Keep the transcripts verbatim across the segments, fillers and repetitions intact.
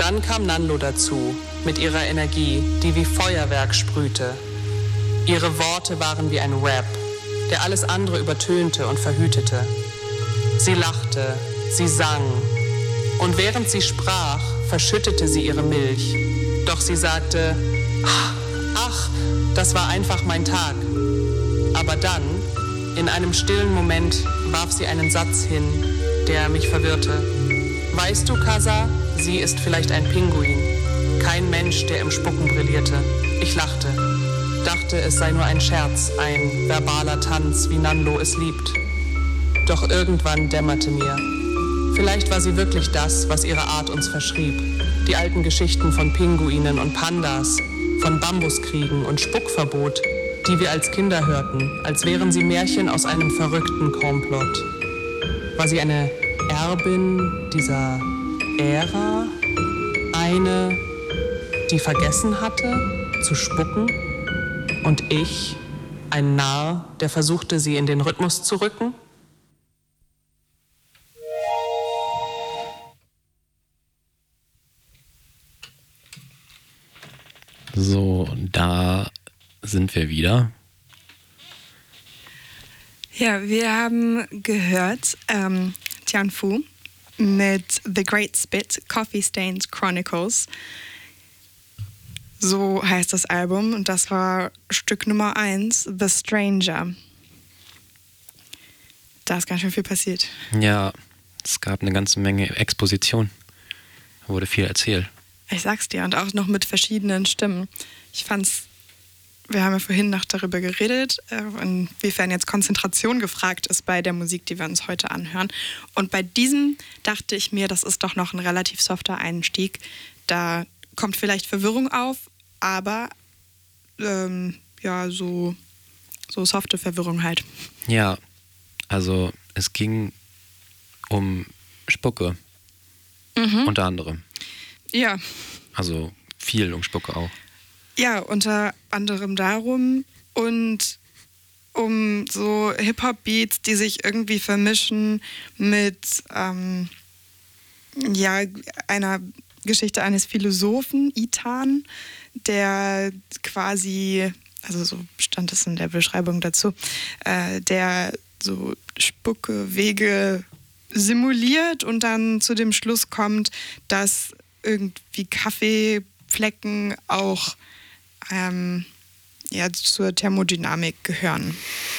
Dann kam Nando dazu, mit ihrer Energie, die wie Feuerwerk sprühte. Ihre Worte waren wie ein Rap, der alles andere übertönte und verhütete. Sie lachte, sie sang, und während sie sprach, verschüttete sie ihre Milch. Doch sie sagte, ach, das war einfach mein Tag. Aber dann, in einem stillen Moment, warf sie einen Satz hin, der mich verwirrte. Weißt du, Kasa, sie ist vielleicht ein Pinguin, kein Mensch, der im Spucken brillierte. Ich lachte, dachte, es sei nur ein Scherz, ein verbaler Tanz, wie Nando es liebt. Doch irgendwann dämmerte mir. Vielleicht war sie wirklich das, was ihre Art uns verschrieb. Die alten Geschichten von Pinguinen und Pandas, von Bambuskriegen und Spuckverbot, die wir als Kinder hörten, als wären sie Märchen aus einem verrückten Komplott. War sie eine Erbin dieser Ära? Eine, die vergessen hatte, zu spucken? Und ich, ein Narr, der versuchte, sie in den Rhythmus zu rücken? So, da sind wir wieder. Ja, wir haben gehört ähm, Tianfu mit The Great Spit, Coffee Stains Chronicles. So heißt das Album und das war Stück Nummer eins, The Stranger. Da ist ganz schön viel passiert. Ja, es gab eine ganze Menge Exposition. Da wurde viel erzählt. Ich sag's dir, und auch noch mit verschiedenen Stimmen. Ich fand's, wir haben ja vorhin noch darüber geredet, inwiefern jetzt Konzentration gefragt ist bei der Musik, die wir uns heute anhören. Und bei diesem dachte ich mir, das ist doch noch ein relativ softer Einstieg. Da kommt vielleicht Verwirrung auf, aber ähm, ja, so, so softe Verwirrung halt. Ja, also es ging um Spucke, mhm. unter anderem. Ja. Also viel um Spucke auch. Ja, unter anderem darum und um so Hip-Hop-Beats, die sich irgendwie vermischen mit ähm, ja, einer Geschichte eines Philosophen, Itan, der quasi, also so stand es in der Beschreibung dazu, äh, der so Spucke-Wege simuliert und dann zu dem Schluss kommt, dass irgendwie Kaffeeflecken auch ähm, ja, zur Thermodynamik gehören.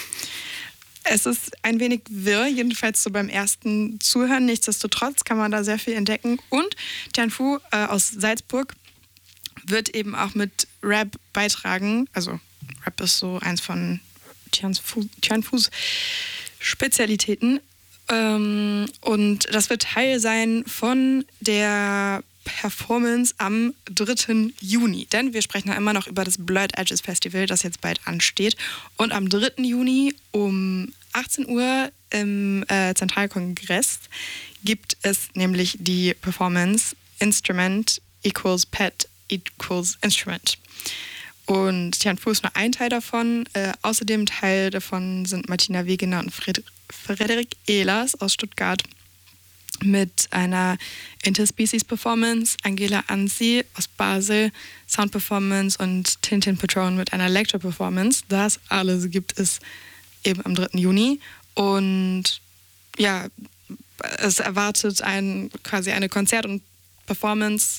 Es ist ein wenig wirr, jedenfalls so beim ersten Zuhören. Nichtsdestotrotz kann man da sehr viel entdecken. Und Tianfu äh, aus Salzburg wird eben auch mit Rap beitragen. Also Rap ist so eins von Tianfu, Tianfus Spezialitäten. Ähm, und das wird Teil sein von der Performance am dritten Juni. Denn wir sprechen ja immer noch über das Blurred Edges Festival, das jetzt bald ansteht. Und am dritten Juni um achtzehn Uhr im äh, Zentralkongress gibt es nämlich die Performance Instrument equals Pet equals Instrument. Und Tianfu ist nur ein Teil davon. Äh, außerdem Teil davon sind Martina Wegener und Fred- Frederik Ehlers aus Stuttgart mit einer Interspecies-Performance, Angela Ansi aus Basel, Sound-Performance und Tintin Patron mit einer Lecture-Performance. Das alles gibt es eben am dritten Juni. Und ja, es erwartet ein, quasi eine Konzert- und Performance,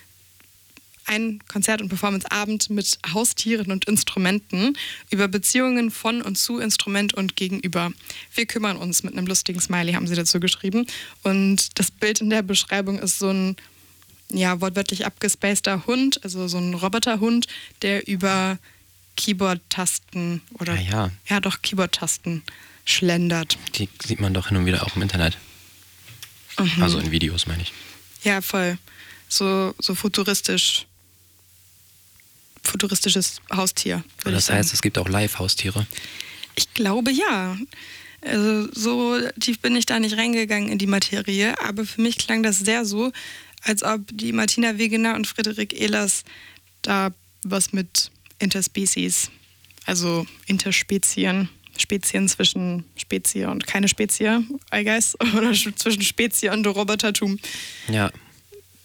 ein Konzert- und Performanceabend mit Haustieren und Instrumenten über Beziehungen von und zu Instrument und gegenüber. Wir kümmern uns, mit einem lustigen Smiley haben sie dazu geschrieben. Und das Bild in der Beschreibung ist so ein, ja, wortwörtlich abgespaceter Hund, also so ein Roboterhund, der über Keyboard-Tasten oder, ja, ja. ja doch, Keyboard-Tasten schlendert. Die sieht man doch hin und wieder auch im Internet. Mhm. Also in Videos, meine ich. Ja, voll. So, so futuristisch. futuristisches Haustier. Das heißt, es gibt auch Live-Haustiere? Ich glaube, ja. Also so tief bin ich da nicht reingegangen in die Materie, aber für mich klang das sehr so, als ob die Martina Wegener und Frederik Ehlers da was mit Interspecies, also Interspezien, Spezien zwischen Spezie und keine Spezie, I guess, oder zwischen Spezie und Robotertum. Ja.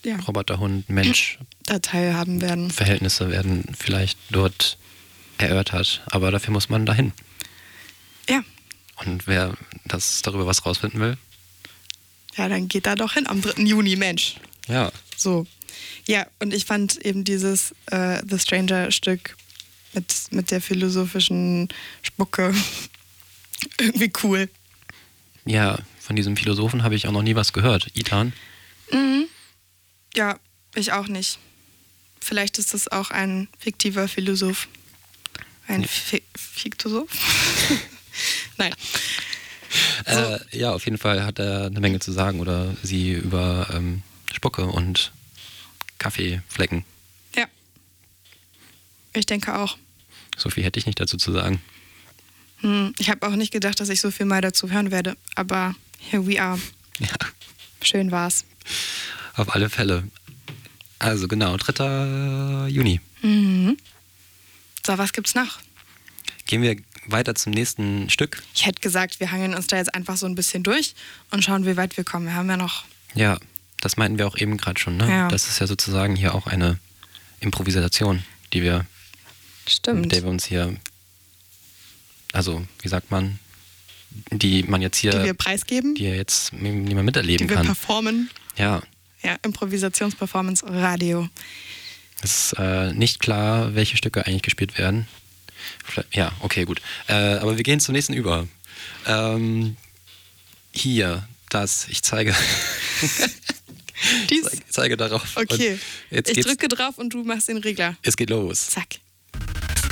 ja. Roboter, Hund, Mensch, da teilhaben werden. Verhältnisse werden vielleicht dort erörtert, aber dafür muss man dahin. Ja. Und wer das darüber was rausfinden will? Ja, dann geht da doch hin am dritten Juni, Mensch. Ja. So. Ja, und ich fand eben dieses äh, The Stranger-Stück mit, mit der philosophischen Spucke irgendwie cool. Ja, von diesem Philosophen habe ich auch noch nie was gehört. Ethan? Mhm. Ja, ich auch nicht. Vielleicht ist das auch ein fiktiver Philosoph. Ein Fi- Fiktosoph? Nein. So. Äh, ja, auf jeden Fall hat er eine Menge zu sagen oder sie über ähm, Spucke und Kaffeeflecken. Ja. Ich denke auch. So viel hätte ich nicht dazu zu sagen. Hm, ich habe auch nicht gedacht, dass ich so viel mal dazu hören werde, aber here we are. Ja, Schön war's. auf alle Fälle. Also genau, dritter Juni. Mhm. So, was gibt's noch? Gehen wir weiter zum nächsten Stück. Ich hätte gesagt, wir hangeln uns da jetzt einfach so ein bisschen durch und schauen, wie weit wir kommen. Wir haben ja noch... Ja, das meinten wir auch eben gerade schon. Ne? Ja. Das ist ja sozusagen hier auch eine Improvisation, die wir, Stimmt. mit der wir uns hier, also wie sagt man, die man jetzt hier, Die wir preisgeben, die jetzt niemand miterleben die wir kann. performen. Ja, Ja, Improvisationsperformance Radio. es ist äh, nicht klar, welche Stücke eigentlich gespielt werden. Vielleicht, ja, okay, gut. Äh, aber wir gehen zum nächsten über. Ähm, hier, das, ich zeige. Dies. zeige, zeige darauf. Okay. Und jetzt Ich geht's, drücke drauf und du machst den Regler. es geht los. Zack.